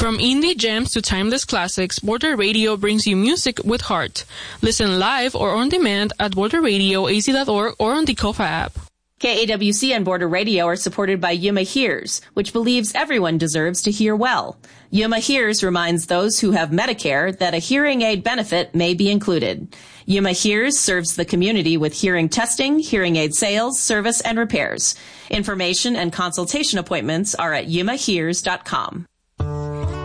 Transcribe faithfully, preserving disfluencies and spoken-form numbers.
From indie gems to timeless classics, Border Radio brings you music with heart. Listen live or on demand at border radio a z dot org or on the Kofa app. K A W C and Border Radio are supported by Yuma Hears, which believes everyone deserves to hear well. Yuma Hears reminds those who have Medicare that a hearing aid benefit may be included. Yuma Hears serves the community with hearing testing, hearing aid sales, service, and repairs. Information and consultation appointments are at yuma hears dot com.